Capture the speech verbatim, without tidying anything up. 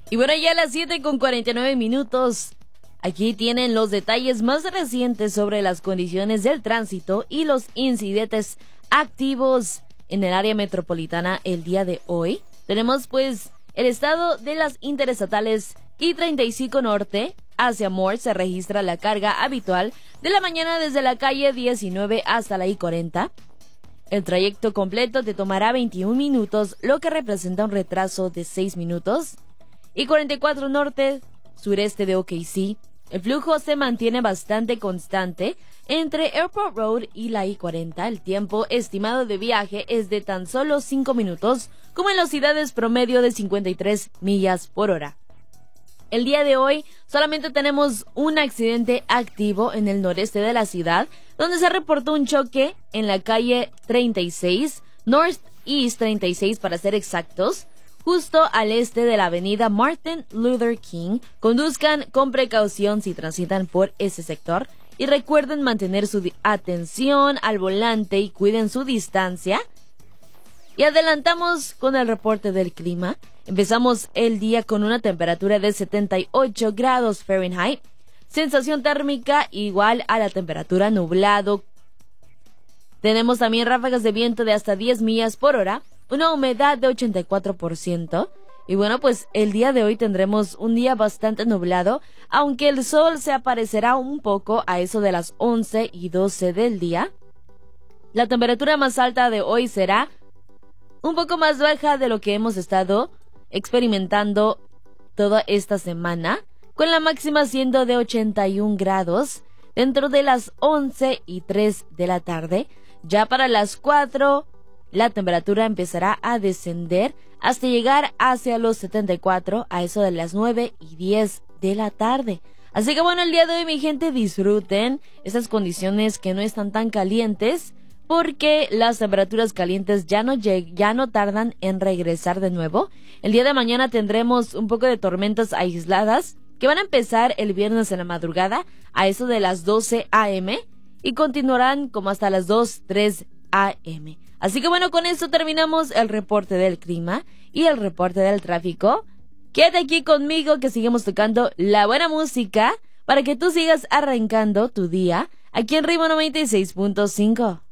Y bueno, ya a las siete con cuarenta y nueve minutos. Aquí tienen los detalles más recientes sobre las condiciones del tránsito y los incidentes activos en el área metropolitana el día de hoy. Tenemos pues el estado de las interestatales I treinta y cinco Norte hacia Moore se registra la carga habitual de la mañana desde la calle diecinueve hasta la I cuarenta. El trayecto completo te tomará veintiún minutos, lo que representa un retraso de seis minutos. I cuarenta y cuatro Norte, sureste de O K C. El flujo se mantiene bastante constante entre Airport Road y la I cuarenta. El tiempo estimado de viaje es de tan solo cinco minutos, con velocidades promedio de cincuenta y tres millas por hora. El día de hoy solamente tenemos un accidente activo en el noreste de la ciudad, donde se reportó un choque en la calle treinta y seis, Northeast treinta y seis para ser exactos, justo al este de la avenida Martin Luther King. Conduzcan con precaución si transitan por ese sector y recuerden mantener su atención al volante y cuiden su distancia. Y adelantamos con el reporte del clima. Empezamos el día con una temperatura de setenta y ocho grados Fahrenheit. Sensación térmica igual a la temperatura, nublado. Tenemos también ráfagas de viento de hasta diez millas por hora. Una humedad de ochenta y cuatro por ciento. Y bueno, pues el día de hoy tendremos un día bastante nublado, aunque el sol se aparecerá un poco a eso de las once y doce del día. La temperatura más alta de hoy será un poco más baja de lo que hemos estado experimentando toda esta semana, con la máxima siendo de ochenta y un grados dentro de las once y tres de la tarde. Ya para las cuatro la temperatura empezará a descender hasta llegar hacia los setenta y cuatro a eso de las nueve y diez de la tarde. Así que bueno, el día de hoy, mi gente, disfruten esas condiciones que no están tan calientes, porque las temperaturas calientes ya no lleg- ya no tardan en regresar de nuevo. El día de mañana tendremos un poco de tormentas aisladas que van a empezar el viernes en la madrugada a eso de las doce a eme y continuarán como hasta las dos, tres a eme. Así que bueno, con esto terminamos el reporte del clima y el reporte del tráfico. Quédate aquí conmigo que seguimos tocando la buena música para que tú sigas arrancando tu día aquí en Ritmo noventa y seis punto cinco.